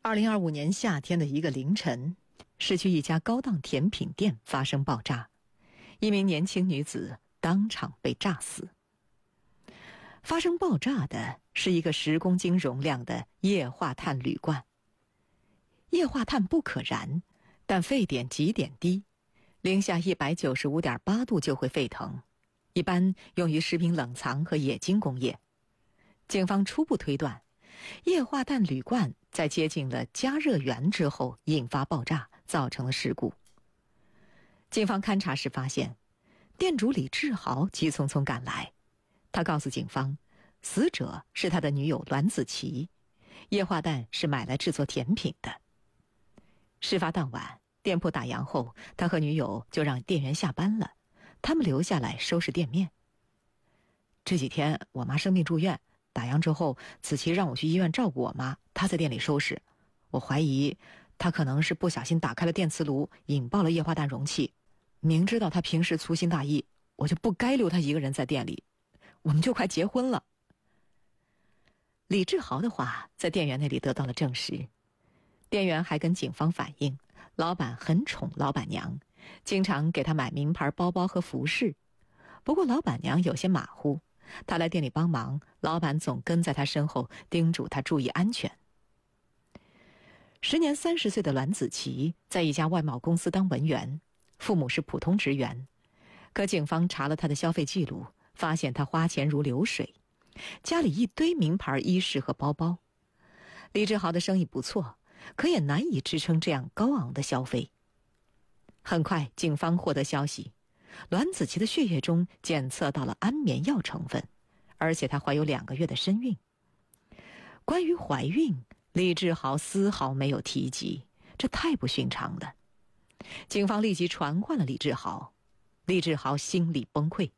2025年夏天的一个凌晨，市区一家高档甜品店发生爆炸，一名年轻女子当场被炸死。发生爆炸的是一个10公斤容量的液化碳铝罐。液化碳不可燃，但沸点极点低，零下195.8度就会沸腾，一般用于食品冷藏和冶金工业。警方初步推断，液化碳铝罐在接近了加热源之后引发爆炸，造成了事故。警方勘查时发现，店主李志豪急匆匆赶来，他告诉警方，死者是他的女友栾子琪，液化氮是买来制作甜品的。事发当晚，店铺打烊后，他和女友就让店员下班了，他们留下来收拾店面。这几天我妈生病住院，打烊之后，子琪让我去医院照顾我妈，她在店里收拾。我怀疑她可能是不小心打开了电磁炉，引爆了液化氮容器。明知道她平时粗心大意，我就不该留她一个人在店里。我们就快结婚了。李志豪的话在店员那里得到了证实。店员还跟警方反映，老板很宠老板娘，经常给她买名牌包包和服饰。不过老板娘有些马虎，她来店里帮忙，老板总跟在她身后叮嘱她注意安全。时年30岁的栾子琪在一家外贸公司当文员，父母是普通职员。可警方查了她的消费记录，发现她花钱如流水，家里一堆名牌衣饰和包包。李志豪的生意不错，可也难以支撑这样高昂的消费。很快，警方获得消息，栾子琪的血液中检测到了安眠药成分，而且她怀有2个月的身孕。关于怀孕，李志豪丝毫没有提及，这太不寻常了。警方立即传唤了李志豪，李志豪心理崩溃。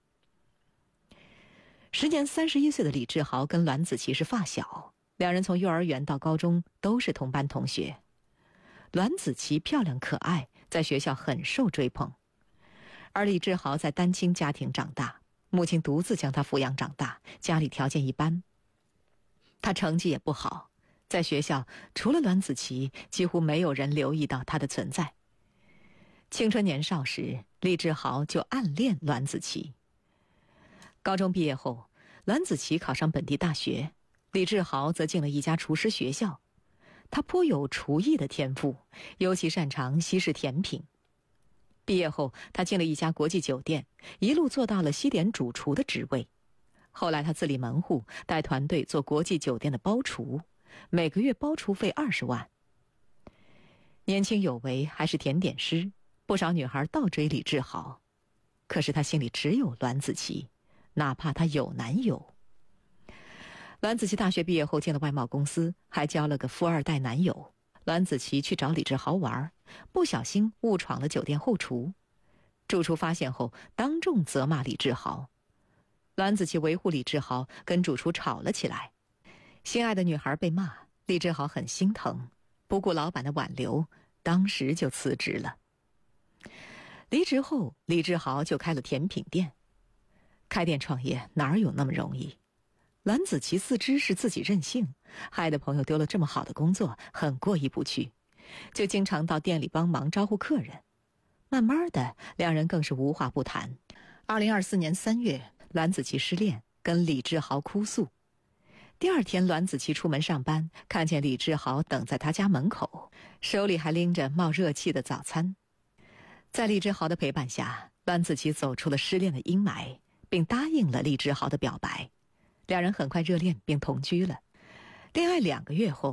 时年31岁的李志豪跟栾子琪是发小，两人从幼儿园到高中都是同班同学。栾子琪漂亮可爱，在学校很受追捧。而李志豪在单亲家庭长大，母亲独自将他抚养长大，家里条件一般。他成绩也不好，在学校除了栾子琪，几乎没有人留意到他的存在。青春年少时，李志豪就暗恋栾子琪。高中毕业后，栾子琪考上本地大学，李志豪则进了一家厨师学校。他颇有厨艺的天赋，尤其擅长西式甜品。毕业后，他进了一家国际酒店，一路做到了西点主厨的职位。后来他自立门户，带团队做国际酒店的包厨，每个月包厨费20万。年轻有为，还是甜点师，不少女孩倒追李志豪。可是他心里只有栾子琪，哪怕他有男友。栾子琪大学毕业后进了外贸公司，还交了个富二代男友。栾子琪去找李志豪玩，不小心误闯了酒店后厨。主厨发现后，当众责骂李志豪。栾子琪维护李志豪，跟主厨吵了起来。心爱的女孩被骂，李志豪很心疼，不顾老板的挽留，当时就辞职了。离职后，李志豪就开了甜品店。开店创业哪有那么容易？栾子琪自知是自己任性，害得朋友丢了这么好的工作，很过意不去，就经常到店里帮忙招呼客人。慢慢的，两人更是无话不谈。2024年3月，栾子琪失恋，跟李志豪哭诉。第二天，栾子琪出门上班，看见李志豪等在他家门口，手里还拎着冒热气的早餐。在李志豪的陪伴下，栾子琪走出了失恋的阴霾，并答应了李志豪的表白。两人很快热恋并同居了。恋爱2个月后，